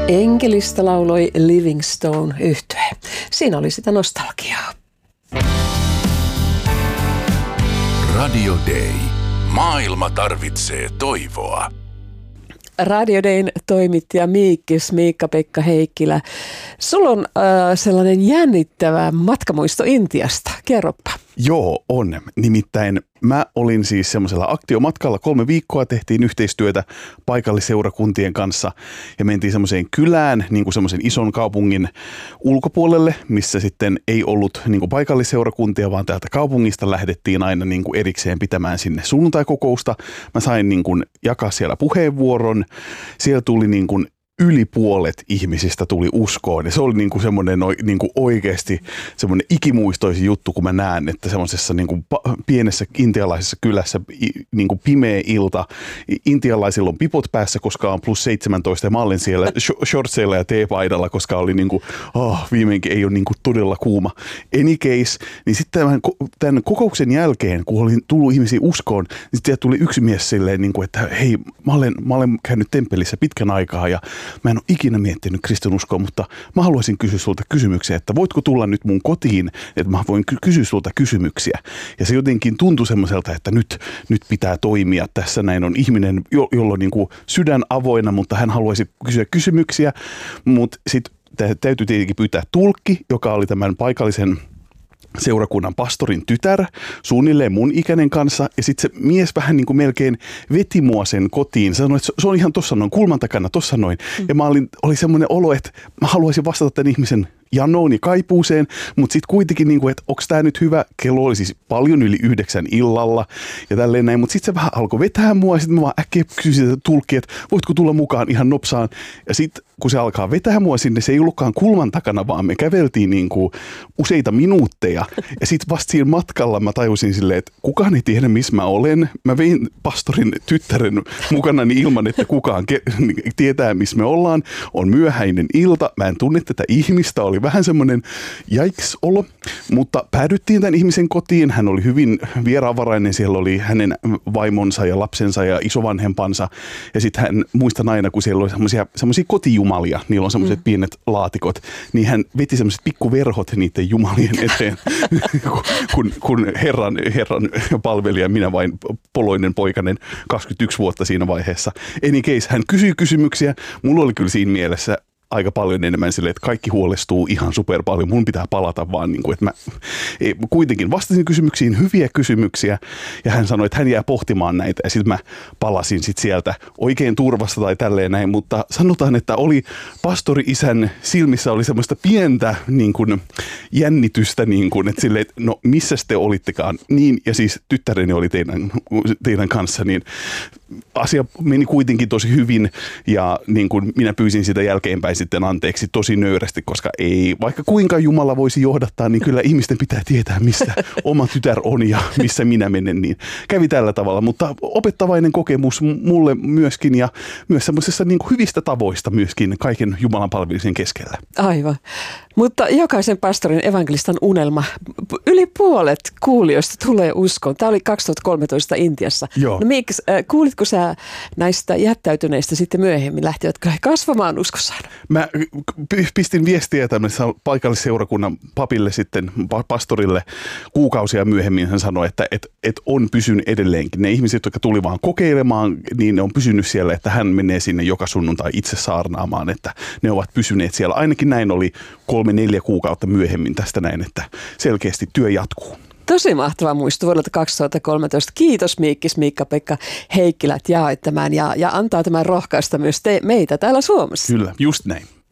Enkelistä lauloi Livingstone -yhtye. Siinä oli sitä nostalgiaa. Radio Day. Maailma tarvitsee toivoa. Radio Dayn toimittaja Miikka-Pekka Heikkilä. Sulla on sellainen jännittävä matkamuisto Intiasta. Kerropa. Joo, on. Nimittäin mä olin siis semmoisella aktiomatkalla 3 viikkoa, tehtiin yhteistyötä paikallisseurakuntien kanssa ja mentiin semmoiseen kylään, niin kuin semmoisen ison kaupungin ulkopuolelle, missä sitten ei ollut niin kuin paikallisseurakuntia, vaan täältä kaupungista lähdettiin aina niin kuin erikseen pitämään sinne sunnuntaikokousta. Mä sain niin kuin jakaa siellä puheenvuoron. Siellä tuli niin kuin yli puolet ihmisistä tuli uskoon ja se oli niinku semmoinen niinku oikeasti semmoinen ikimuistoisin juttu, kun mä näen, että semmoisessa niinku pienessä intialaisessa kylässä niinku pimeä ilta, intialaisilla on pipot päässä, koska on +17 ja mä olin siellä shortseilla ja teepaidalla, koska oli niinku, viimeinkin ei ole niinku todella kuuma. Any case, niin sitten tämän kokouksen jälkeen, kun oli tullut ihmisiä uskoon, niin sitten tuli yksi mies silleen, niinku, että hei, mä olen käynyt temppelissä pitkän aikaa ja mä en ole ikinä miettinyt kristinuskoa, mutta mä haluaisin kysyä sulta kysymyksiä, että voitko tulla nyt mun kotiin, että mä voin kysyä sulta kysymyksiä. Ja se jotenkin tuntui semmoiselta, että nyt pitää toimia. Tässä näin on ihminen, jolla on niin kuin sydän avoinna, mutta hän haluaisi kysyä kysymyksiä. Mutta sitten täytyy tietenkin pyytää tulkki, joka oli tämän paikallisen seurakunnan pastorin tytär, suunnilleen mun ikäinen kanssa, ja sitten se mies vähän niin kuin melkein veti mua sen kotiin. Sanoi, että se on ihan tuossa noin, kulman takana, tuossa noin. Ja mä oli semmoinen olo, että mä haluaisin vastata tämän ihmisen janoon ja kaipuuseen, mutta sitten kuitenkin, niin kuin, että onko tämä nyt hyvä? Kello oli siis paljon yli 9 illalla ja tälleen näin, mutta sitten se vähän alkoi vetää mua ja sitten mä vaan äkkiä kysyin sitä tulkkia, että voitko tulla mukaan ihan nopsaan. Ja sitten kun se alkaa vetää mua sinne, se ei ollutkaan kulman takana, vaan me käveltiin niin kuin useita minuutteja. Ja sitten vasta siinä matkalla mä tajusin silleen, että kukaan ei tiedä, missä mä olen. Mä vein pastorin tyttären mukanani ilman, että kukaan tietää, missä me ollaan. On myöhäinen ilta, mä en tunne tätä ihmistä, oli vähän semmoinen jaiks-olo, mutta päädyttiin tämän ihmisen kotiin. Hän oli hyvin vieraanvarainen, siellä oli hänen vaimonsa ja lapsensa ja isovanhempansa. Ja sitten hän, muistan aina, kun siellä oli semmoisia kotijumalia, niillä on semmoiset pienet laatikot, niin hän veti semmoiset pikkuverhot niiden jumalien eteen, kun herran palvelija, minä vain poloinen poikainen, 21 vuotta siinä vaiheessa. Any case, hän kysyi kysymyksiä, mulla oli kyllä siinä mielessä aika paljon enemmän silleen, että kaikki huolestuu ihan super paljon. Mun pitää palata vaan, niin kuin, että mä kuitenkin vastasin kysymyksiin, hyviä kysymyksiä, ja hän sanoi, että hän jää pohtimaan näitä, ja sitten mä palasin sit sieltä oikein turvasta tai tälleen näin, mutta sanotaan, että oli pastori-isän silmissä oli semmoista pientä niin kuin, jännitystä, niin kuin, että silleen, että no missä te olittekaan, niin, ja siis tyttäreni oli teidän kanssa, niin asia meni kuitenkin tosi hyvin, ja niin kuin minä pyysin sitä jälkeenpäin sitten anteeksi tosi nöyrästi, koska ei, vaikka kuinka Jumala voisi johdattaa, niin kyllä ihmisten pitää tietää, missä oma tytär on ja missä minä menen, niin kävi tällä tavalla, mutta opettavainen kokemus mulle myöskin ja myös semmoisessa niin kuin hyvistä tavoista myöskin kaiken Jumalan palvelujen keskellä. Aivan, mutta jokaisen pastorin evankelistan unelma, yli puolet kuulijoista tulee uskoon. Tämä oli 2013 Intiassa. Joo. No miksi, kuulitko sä näistä jättäytyneistä sitten myöhemmin, lähtivätkö he kasvamaan uskossaan? Mä pistin viestiä tämmöisessä paikallisseurakunnan papille sitten, pastorille kuukausia myöhemmin. Hän sanoi, että on pysynyt edelleenkin. Ne ihmiset, jotka tuli vaan kokeilemaan, niin ne on pysynyt siellä, että hän menee sinne joka sunnuntai itse saarnaamaan, että ne ovat pysyneet siellä. Ainakin näin oli 3-4 kuukautta myöhemmin tästä näin, että selkeästi työ jatkuu. Tosi mahtava muisto vuodelta 2013. Kiitos Miikka-Pekka Heikkilä, että jaoit tämän ja antaa tämän rohkaista myös meitä täällä Suomessa. Kyllä, just näin.